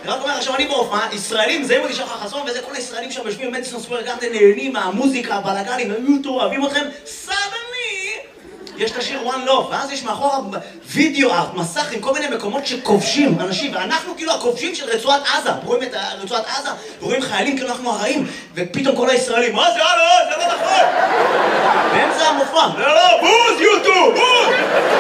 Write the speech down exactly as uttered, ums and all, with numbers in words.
אני רק אומר, עכשיו אני בהופעה, ישראלים, זה אותי שחר חסון, וזה כל הישראלים שם יושבים במדיסון סקוור גארדן, נהנים מהמוזיקה, הבלגנים, היו אוהבים אתכם, סדני! יש את השיר One Love, ואז יש מאחורה וידאו ארט, מסך עם כל מיני מקומות שכובשים אנשים, ואנחנו כאילו הכובשים של רצועת עזה, רואים את רצועת עזה, ורואים חיילים כאילו אנחנו הרעים, ופתאום כל הישראלים, מה זה, הלו, זה לא נכון! באמצע המופע, לא, לא, בוז, יוטו, בוז!